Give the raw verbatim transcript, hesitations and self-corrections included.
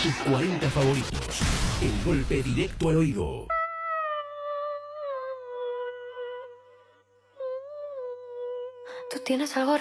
Tus cuarenta favoritos. El golpe directo al oído. Tú tienes algo